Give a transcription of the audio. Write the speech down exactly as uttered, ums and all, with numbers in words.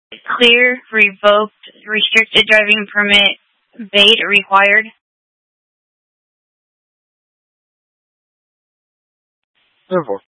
Clear, revoked, restricted driving permit, bait required. Simple.